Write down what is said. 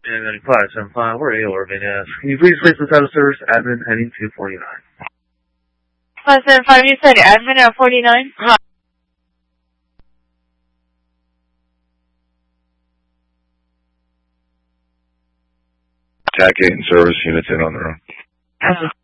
And then 575, where are you, Orvanias? Can you please place this out of service, admin heading 249? 575, you said admin at 49? Huh. TAC 8 and service units in on their own.